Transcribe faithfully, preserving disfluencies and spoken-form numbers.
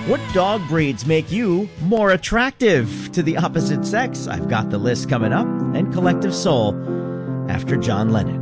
What dog breeds make you more attractive to the opposite sex? I've got the list coming up, and Collective Soul after John Lennon.